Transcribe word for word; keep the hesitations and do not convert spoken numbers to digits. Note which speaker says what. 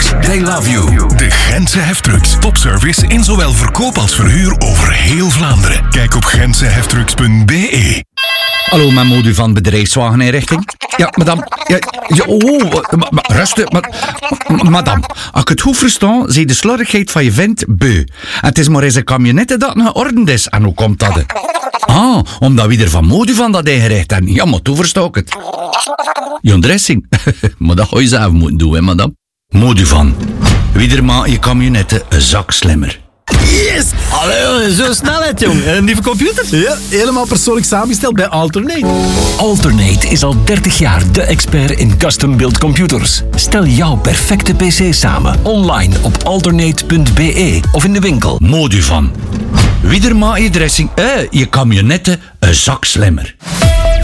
Speaker 1: They love you. De Gentse Heftrucks. Topservice in zowel verkoop als verhuur over heel Vlaanderen. Kijk op gentse heftrucks punt b e.
Speaker 2: Hallo, met Modu van bedrijfswageninrichting. Ja, madame. Ja, ja, oh, ma, ma, rustig. Ma, ma, madame, als ik het goed versta, zie je de slordigheid van je vent beu. En het is maar eens een camionette dat geordend is. En hoe komt dat? Ah, omdat we er van Modu van dat ingericht hebben. Ja, maar toen versta ik het. Je dressing. Maar dat ga je zelf moeten doen, hè, madame. Modu van. Wie er maakt je camionette een zak slimmer.
Speaker 3: Yes! Allee, zo snelheid, jong. Een nieuwe computer?
Speaker 4: Ja, helemaal persoonlijk samengesteld bij Alternate.
Speaker 5: Alternate is al dertig jaar de expert in custom-built computers. Stel jouw perfecte pc samen, online op alternate punt b e of in de winkel.
Speaker 2: Modu van. Wie er maakt je dressing, eh, je camionette een zak slimmer.